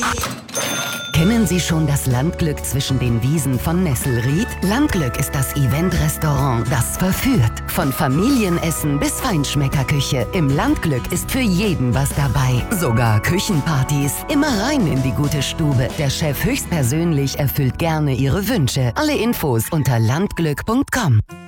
Kennen Sie schon das Landglück zwischen den Wiesen von Nesselried? Landglück ist das Event-Restaurant, das verführt. Von Familienessen bis Feinschmeckerküche. Im Landglück ist für jeden was dabei. Sogar Küchenpartys. Immer rein in die gute Stube. Der Chef höchstpersönlich erfüllt gerne Ihre Wünsche. Alle Infos unter landglück.com.